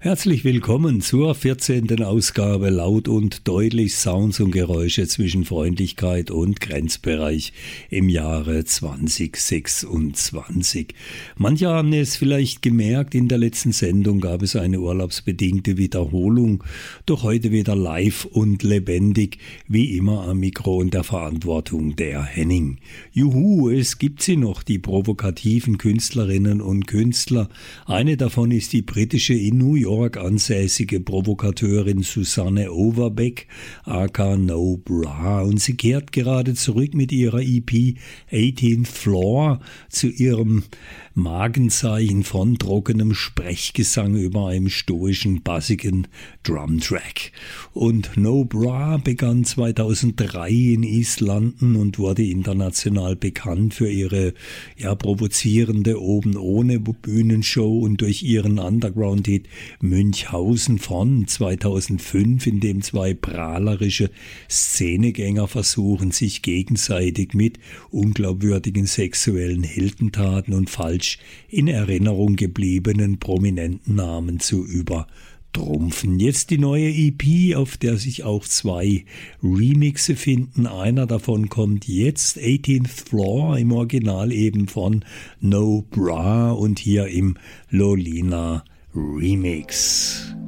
Herzlich willkommen zur 14. Ausgabe Laut und deutlich Sounds und Geräusche zwischen Freundlichkeit und Grenzbereich im Jahre 2026. Manche haben es vielleicht gemerkt, in der letzten Sendung gab es eine urlaubsbedingte Wiederholung, doch heute wieder live und lebendig, wie immer am Mikro und der Verantwortung der Henning. Juhu, es gibt sie noch, die provokativen Künstlerinnen und Künstler. Eine davon ist die britische in New York ansässige Provokateurin Susanne Overbeck, aka No Bra, und sie kehrt gerade zurück mit ihrer EP 18th Floor zu ihrem Markenzeichen von trockenem Sprechgesang über einem stoischen, bassigen Drumtrack. Und No Bra begann 2003 in East London und wurde international bekannt für ihre provozierende Oben-ohne-Bühnenshow und durch ihren Underground-Hit Münchhausen von 2005, in dem zwei prahlerische Szenegänger versuchen, sich gegenseitig mit unglaubwürdigen sexuellen Heldentaten und falsch in Erinnerung gebliebenen prominenten Namen zu übertrumpfen. Jetzt die neue EP, auf der sich auch zwei Remixe finden. Einer davon kommt jetzt, 18th Floor, im Original eben von No Bra und hier im Lolina Remix.